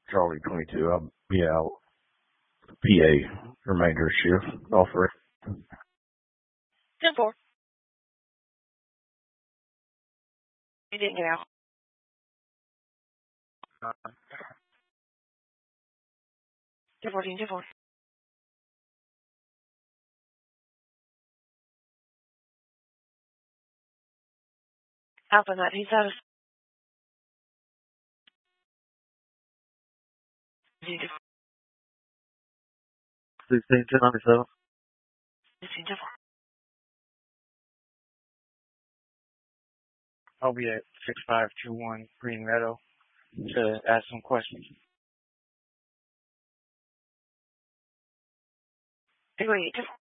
Charlie 22. I'll be out PA remainder of shift. All three. 10-4. You didn't get out. Uh, 10-14. Alpha 19 status. 16-10 15-4. I'll be at 6521 Green Meadow to ask some questions. Wait.